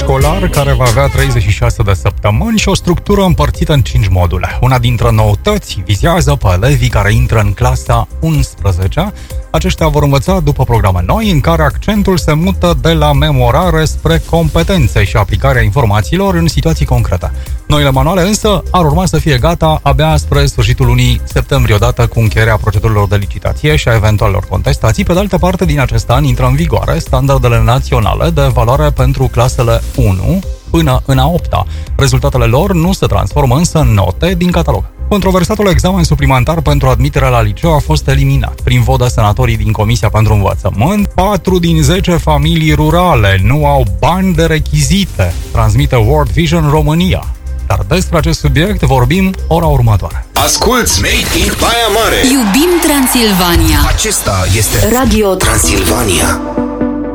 școlar care va avea 36 de săptămâni și o structură împărțită în 5 module. Una dintre noutăți vizează pe elevii care intră în clasa 11. Aceștia vor învăța după programe noi în care accentul se mută de la memorare spre competențe și aplicarea informațiilor în situații concrete. Noile manuale însă ar urma să fie gata abia spre sfârșitul lunii septembrie, odată cu încheierea procedurilor de licitație și a eventualelor contestații. Pe de altă parte, din acest an intră în vigoare standardele naționale de evaluare pentru clasele 1 până în a 8-a. Rezultatele lor nu se transformă însă în note din catalog. Controversatul examen suplimentar pentru admiterea la liceu a fost eliminat prin vot de senatorii din Comisia pentru Învățământ. 4 din 10 familii rurale nu au bani de rechizite, transmite World Vision România. Dar despre acest subiect vorbim ora următoare. Asculți Made in Baia Mare. Iubim Transilvania. Acesta este Radio Transilvania.